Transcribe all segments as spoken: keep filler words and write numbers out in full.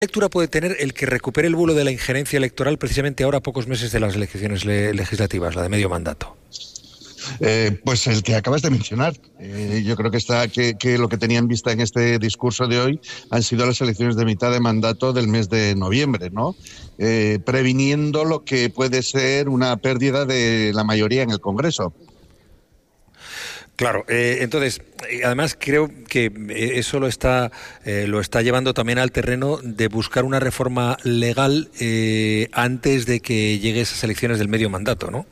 lectura puede tener el que recupere el vuelo de la injerencia electoral precisamente ahora, a pocos meses de las elecciones le legislativas, la de medio mandato? Eh, pues el que acabas de mencionar. Eh, yo creo que está que, que lo que tenía en vista en este discurso de hoy han sido las elecciones de mitad de mandato del mes de noviembre, ¿no? Eh, previniendo lo que puede ser una pérdida de la mayoría en el Congreso. Claro, eh, entonces, eh, además creo que eso lo está, eh, lo está llevando también al terreno de buscar una reforma legal eh, antes de que llegue esas elecciones del medio mandato, ¿no?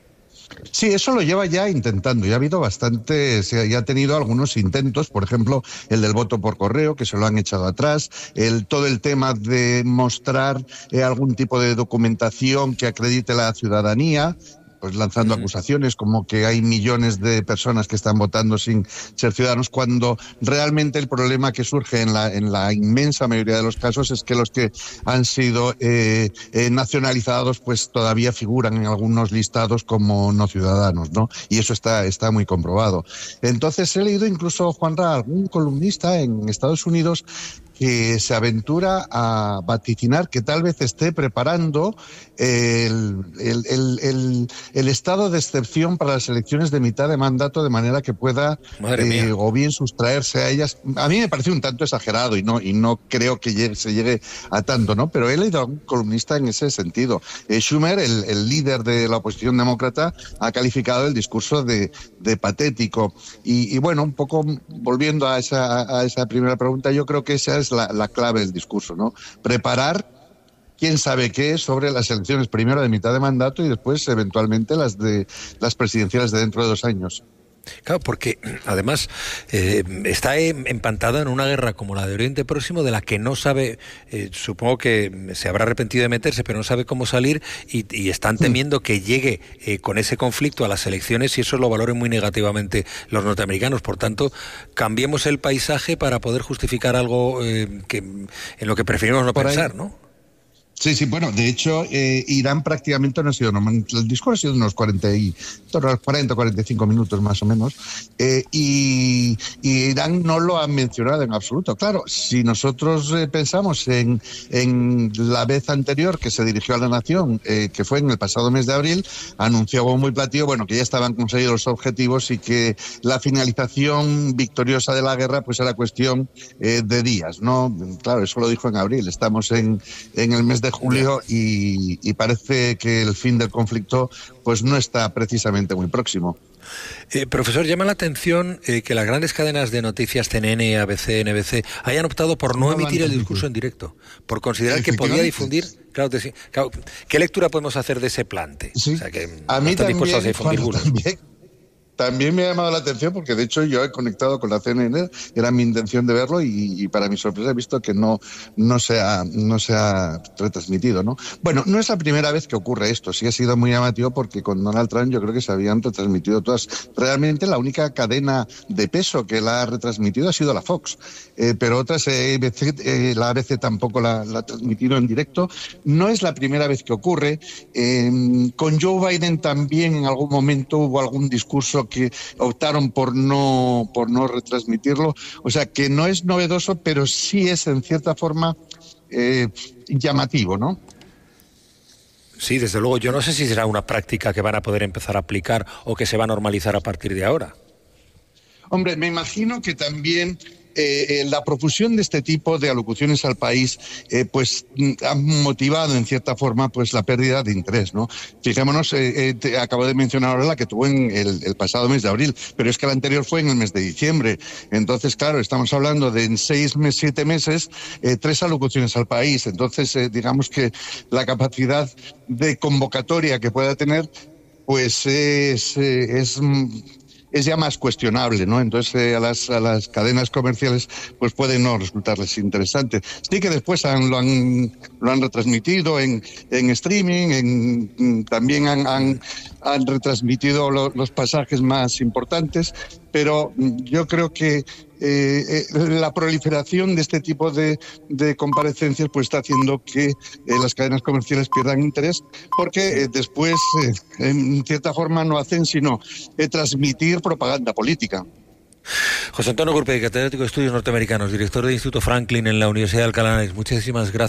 Sí, eso lo lleva ya intentando. Ya ha habido bastante, ya ha tenido algunos intentos, por ejemplo, el del voto por correo, que se lo han echado atrás, el todo el tema de mostrar eh, algún tipo de documentación que acredite la ciudadanía, pues lanzando acusaciones como que hay millones de personas que están votando sin ser ciudadanos, cuando realmente el problema que surge en la, en la inmensa mayoría de los casos es que los que han sido eh, eh, nacionalizados pues todavía figuran en algunos listados como no ciudadanos, ¿no? Y eso está, está muy comprobado. Entonces he leído incluso, Juanra, algún columnista en Estados Unidos que se aventura a vaticinar que tal vez esté preparando el, el, el, el, el estado de excepción para las elecciones de mitad de mandato, de manera que pueda eh, o bien sustraerse a ellas. A mí me parece un tanto exagerado y no, y no creo que llegue, se llegue a tanto, ¿no? Pero he leído a un columnista en ese sentido. Eh, Schumer, el, el líder de la oposición demócrata, ha calificado el discurso de, de patético. Y, y bueno, un poco volviendo a esa, a esa primera pregunta, yo creo que esa es La, la clave del discurso, ¿no? Preparar quién sabe qué sobre las elecciones primero de mitad de mandato y después eventualmente las de las presidenciales de dentro de dos años. Claro, porque además eh, está empantada en una guerra como la de Oriente Próximo, de la que no sabe, eh, supongo que se habrá arrepentido de meterse, pero no sabe cómo salir, y, y están temiendo que llegue eh, con ese conflicto a las elecciones y eso lo valoren muy negativamente los norteamericanos. Por tanto, cambiemos el paisaje para poder justificar algo eh, que, en lo que preferimos no pensar, ¿no? Sí, sí, bueno, de hecho, eh, Irán prácticamente no ha sido, el discurso ha sido unos cuarenta, y, cuarenta, cuarenta y cinco minutos más o menos, eh, y, y Irán no lo ha mencionado en absoluto. Claro, si nosotros eh, pensamos en, en la vez anterior que se dirigió a la nación, eh, que fue en el pasado mes de abril, anunció como muy platillo, bueno, que ya estaban conseguidos los objetivos y que la finalización victoriosa de la guerra pues era cuestión eh, de días, ¿no? Claro, eso lo dijo en abril, estamos en, en el mes de julio y, y parece que el fin del conflicto pues no está precisamente muy próximo. Eh, profesor, llama la atención eh, que las grandes cadenas de noticias C N N, A B C, N B C hayan optado por no, no emitir el discurso en directo, por considerar que podía difundir. Claro, de, claro, ¿qué lectura podemos hacer de ese plante? Sí. O sea, que a no mí están también, dispuestos a difundir Juan, bulos. También. También me ha llamado la atención porque de hecho yo he conectado con la C N N, era mi intención de verlo y, y para mi sorpresa he visto que no, no, se ha, no se ha retransmitido, ¿no? Bueno, no es la primera vez que ocurre esto, sí ha sido muy llamativo porque con Donald Trump yo creo que se habían retransmitido todas. Realmente la única cadena de peso que la ha retransmitido ha sido la Fox, eh, pero otras, eh, A B C, eh, la A B C tampoco la, la ha transmitido en directo. No es la primera vez que ocurre. Eh, con Joe Biden también en algún momento hubo algún discurso que optaron por no, por no retransmitirlo. O sea, que no es novedoso, pero sí es en cierta forma eh, llamativo, ¿no? Sí, desde luego. Yo no sé si será una práctica que van a poder empezar a aplicar o que se va a normalizar a partir de ahora. Hombre, me imagino que también Eh, eh, la profusión de este tipo de alocuciones al país eh, pues ha motivado en cierta forma pues la pérdida de interés, ¿no? Fijémonos, eh, eh, te acabo de mencionar ahora la que tuvo en el, el pasado mes de abril, pero es que la anterior fue en el mes de diciembre. Entonces, claro, estamos hablando de en seis meses, siete meses, eh, tres alocuciones al país. Entonces, eh, digamos que la capacidad de convocatoria que pueda tener pues es... Eh, es es ya más cuestionable, ¿no? Entonces eh, a las a las cadenas comerciales pues puede no resultarles interesante. Sí que después han, lo han lo han retransmitido en en streaming, en también han han, han retransmitido lo, los pasajes más importantes, pero yo creo que Eh, eh, la proliferación de este tipo de, de comparecencias pues está haciendo que eh, las cadenas comerciales pierdan interés porque eh, después, eh, en cierta forma, no hacen sino eh, transmitir propaganda política. José Antonio Gurpey, catedrático de Estudios Norteamericanos, director del Instituto Franklin en la Universidad de Alcalá de Henares. Muchísimas gracias.